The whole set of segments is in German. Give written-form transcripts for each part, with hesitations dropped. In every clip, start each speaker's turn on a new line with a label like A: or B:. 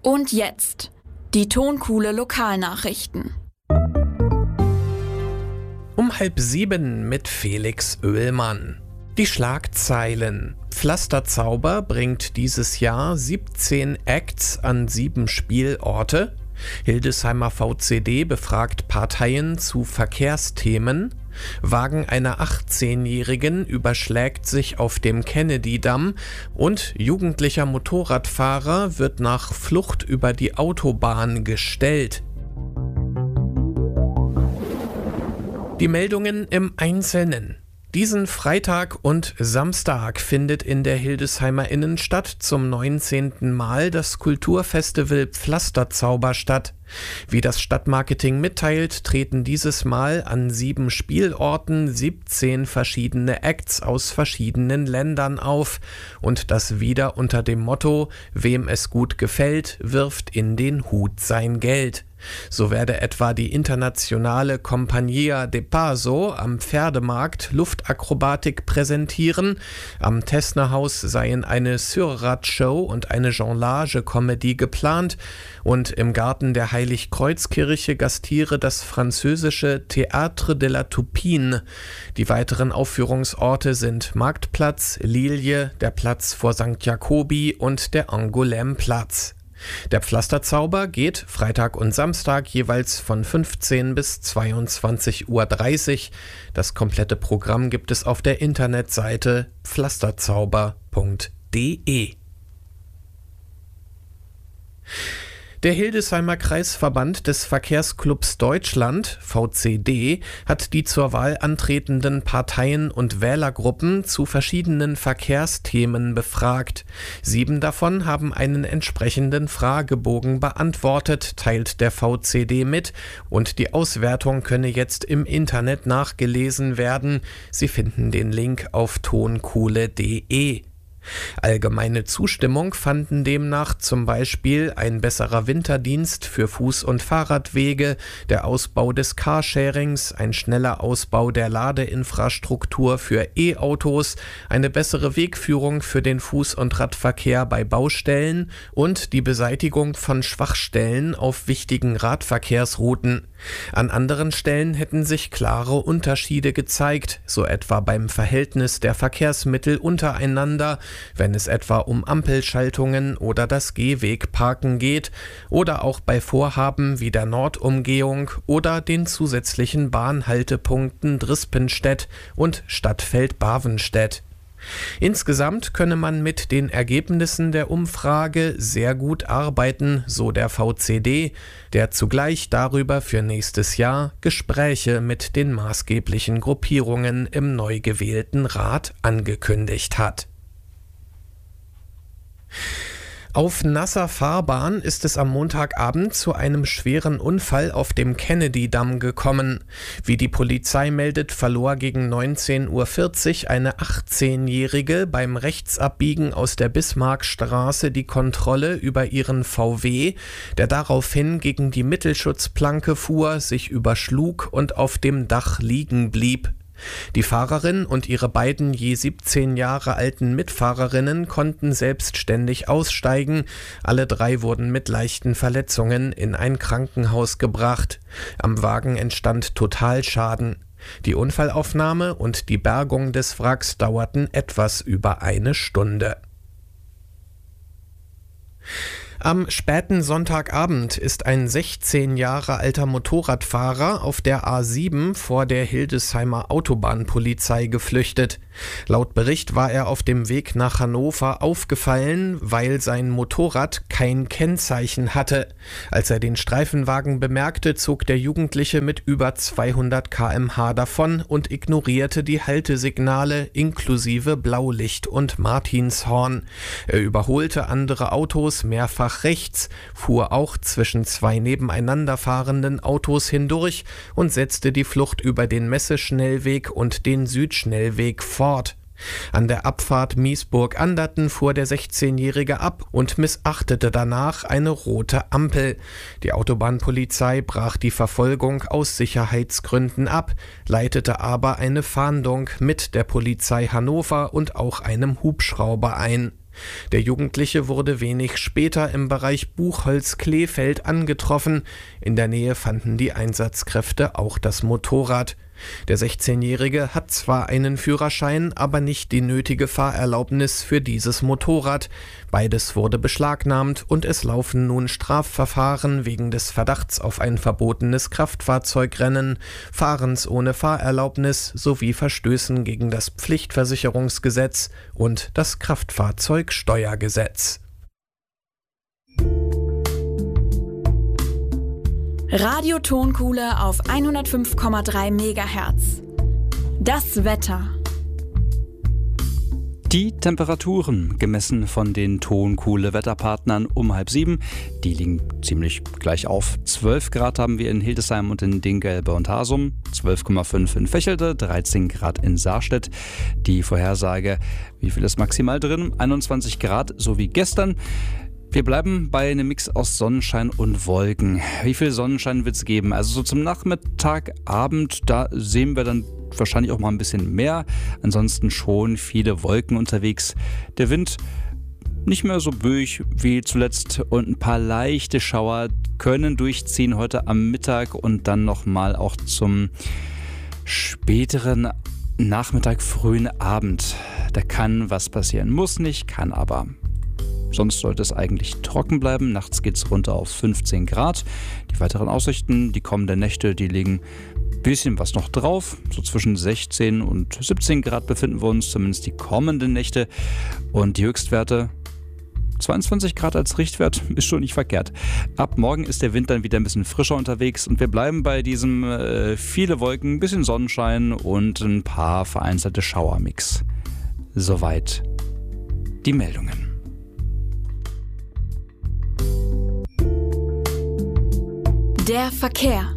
A: Und jetzt die Tonkuhle Lokalnachrichten.
B: Um 6:30 mit Felix Oehlmann. Die Schlagzeilen. Pflasterzauber bringt dieses Jahr 17 Acts an 7 Spielorte. Hildesheimer VCD befragt Parteien zu Verkehrsthemen. Wagen einer 18-Jährigen überschlägt sich auf dem Kennedy-Damm und jugendlicher Motorradfahrer wird nach Flucht über die Autobahn gestellt. Die Meldungen im Einzelnen. Diesen Freitag und Samstag findet in der Hildesheimer Innenstadt zum 19. Mal das Kulturfestival Pflasterzauber statt. Wie das Stadtmarketing mitteilt, treten dieses Mal an 7 Spielorten 17 verschiedene Acts aus verschiedenen Ländern auf. Und das wieder unter dem Motto: Wem es gut gefällt, wirft in den Hut sein Geld. So werde etwa die internationale Compagnia de Paso am Pferdemarkt Luftakrobatik präsentieren, am Tessnerhaus seien eine Sürrad-Show und eine Jonglage-Comedy geplant und im Garten der Heiligkreuzkirche gastiere das französische Théâtre de la Toupine. Die weiteren Aufführungsorte sind Marktplatz, Lilie, der Platz vor St. Jacobi und der Angoulême-Platz. Der Pflasterzauber geht Freitag und Samstag jeweils von 15 bis 22:30 Uhr. Das komplette Programm gibt es auf der Internetseite pflasterzauber.de. Der Hildesheimer Kreisverband des Verkehrsclubs Deutschland, VCD, hat die zur Wahl antretenden Parteien und Wählergruppen zu verschiedenen Verkehrsthemen befragt. 7 davon haben einen entsprechenden Fragebogen beantwortet, teilt der VCD mit, und die Auswertung könne jetzt im Internet nachgelesen werden. Sie finden den Link auf tonkuhle.de. Allgemeine Zustimmung fanden demnach zum Beispiel ein besserer Winterdienst für Fuß- und Fahrradwege, der Ausbau des Carsharings, ein schneller Ausbau der Ladeinfrastruktur für E-Autos, eine bessere Wegführung für den Fuß- und Radverkehr bei Baustellen und die Beseitigung von Schwachstellen auf wichtigen Radverkehrsrouten. An anderen Stellen hätten sich klare Unterschiede gezeigt, so etwa beim Verhältnis der Verkehrsmittel untereinander, wenn es etwa um Ampelschaltungen oder das Gehwegparken geht, oder auch bei Vorhaben wie der Nordumgehung oder den zusätzlichen Bahnhaltepunkten Drispenstedt und Stadtfeld-Bavenstedt. Insgesamt könne man mit den Ergebnissen der Umfrage sehr gut arbeiten, so der VCD, der zugleich darüber für nächstes Jahr Gespräche mit den maßgeblichen Gruppierungen im neu gewählten Rat angekündigt hat. Auf nasser Fahrbahn ist es am Montagabend zu einem schweren Unfall auf dem Kennedy-Damm gekommen. Wie die Polizei meldet, verlor gegen 19:40 Uhr eine 18-Jährige beim Rechtsabbiegen aus der Bismarckstraße die Kontrolle über ihren VW, der daraufhin gegen die Mittelschutzplanke fuhr, sich überschlug und auf dem Dach liegen blieb. Die Fahrerin und ihre beiden je 17 Jahre alten Mitfahrerinnen konnten selbstständig aussteigen. Alle 3 wurden mit leichten Verletzungen in ein Krankenhaus gebracht. Am Wagen entstand Totalschaden. Die Unfallaufnahme und die Bergung des Wracks dauerten etwas über eine Stunde. Am späten Sonntagabend ist ein 16 Jahre alter Motorradfahrer auf der A7 vor der Hildesheimer Autobahnpolizei geflüchtet. Laut Bericht war er auf dem Weg nach Hannover aufgefallen, weil sein Motorrad kein Kennzeichen hatte. Als er den Streifenwagen bemerkte, zog der Jugendliche mit über 200 km/h davon und ignorierte die Haltesignale inklusive Blaulicht und Martinshorn. Er überholte andere Autos mehrfach rechts, fuhr auch zwischen 2 nebeneinander fahrenden Autos hindurch und setzte die Flucht über den Messeschnellweg und den Südschnellweg fort. An der Abfahrt Miesburg-Anderten fuhr der 16-Jährige ab und missachtete danach eine rote Ampel. Die Autobahnpolizei brach die Verfolgung aus Sicherheitsgründen ab, leitete aber eine Fahndung mit der Polizei Hannover und auch einem Hubschrauber ein. Der Jugendliche wurde wenig später im Bereich Buchholz-Kleefeld angetroffen. In der Nähe fanden die Einsatzkräfte auch das Motorrad. Der 16-Jährige hat zwar einen Führerschein, aber nicht die nötige Fahrerlaubnis für dieses Motorrad. Beides wurde beschlagnahmt und es laufen nun Strafverfahren wegen des Verdachts auf ein verbotenes Kraftfahrzeugrennen, Fahrens ohne Fahrerlaubnis sowie Verstößen gegen das Pflichtversicherungsgesetz und das Kraftfahrzeugsteuergesetz.
A: Radio-Tonkuhle auf 105,3 MHz. Das Wetter.
C: Die Temperaturen, gemessen von den Tonkuhle-Wetterpartnern um 6:30, die liegen ziemlich gleich auf. 12 Grad haben wir in Hildesheim und in Dingelbe und Hasum, 12,5 in Vechelde, 13 Grad in Saarstedt. Die Vorhersage, wie viel ist maximal drin? 21 Grad, so wie gestern. Wir bleiben bei einem Mix aus Sonnenschein und Wolken. Wie viel Sonnenschein wird es geben? Also so zum Nachmittag, Abend, da sehen wir dann wahrscheinlich auch mal ein bisschen mehr. Ansonsten schon viele Wolken unterwegs. Der Wind nicht mehr so böig wie zuletzt und ein paar leichte Schauer können durchziehen heute am Mittag und dann nochmal auch zum späteren Nachmittag, frühen Abend. Da kann was passieren. Muss nicht, kann aber. Sonst sollte es eigentlich trocken bleiben. Nachts geht es runter auf 15 Grad. Die weiteren Aussichten, die kommenden Nächte, die legen ein bisschen was noch drauf. So zwischen 16 und 17 Grad befinden wir uns, zumindest die kommenden Nächte. Und die Höchstwerte, 22 Grad als Richtwert, ist schon nicht verkehrt. Ab morgen ist der Wind dann wieder ein bisschen frischer unterwegs und wir bleiben bei diesem viele Wolken, ein bisschen Sonnenschein und ein paar vereinzelte Schauermix. Soweit die Meldungen.
A: Der Verkehr.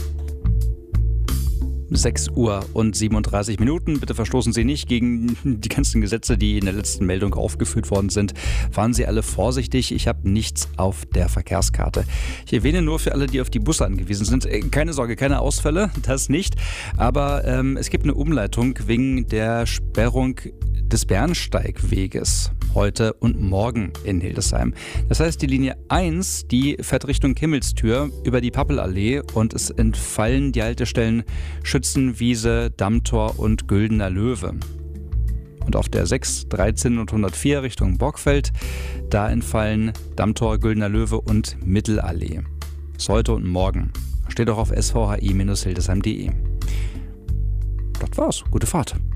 C: 6 Uhr und 37 Minuten. Bitte verstoßen Sie nicht gegen die ganzen Gesetze, die in der letzten Meldung aufgeführt worden sind. Fahren Sie alle vorsichtig. Ich habe nichts auf der Verkehrskarte. Ich erwähne nur für alle, die auf die Busse angewiesen sind. Keine Sorge, keine Ausfälle, das nicht. Aber es gibt eine Umleitung wegen der Sperrung des Bernsteigweges heute und morgen in Hildesheim. Das heißt, die Linie 1, die fährt Richtung Himmelstür über die Pappelallee und es entfallen die Haltestellen Schützenwiese, Dammtor und Güldener Löwe. Und auf der 6, 13 und 104 Richtung Bockfeld, da entfallen Dammtor, Güldener Löwe und Mittelallee. Das ist heute und morgen. Steht auch auf svhi-hildesheim.de. Das war's. Gute Fahrt.